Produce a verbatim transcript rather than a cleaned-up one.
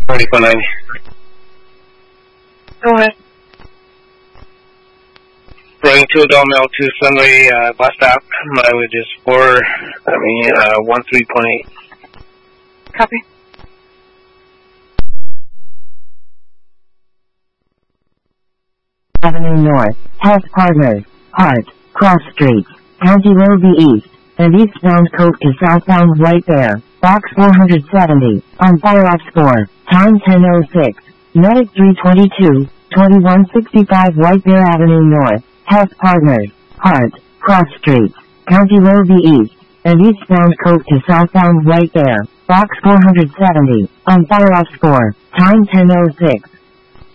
twenty-four ninety. Go ahead. Running to Dalmel to Sunway uh, bus stop. Mileage is four, I mean, uh, one three point eight. Copy. Avenue North, Health Partners, Hart, Cross Street, County Road B East, and eastbound Coke to southbound White Bear, Box four seventy, on fire ops four, time ten oh six, Medic three twenty-two, twenty-one sixty-five White Bear Avenue North, Health Partners, Hart, Cross Street, County Road B East, and eastbound Coke to southbound White Bear, Box four seventy, on fire ops four, time ten oh six.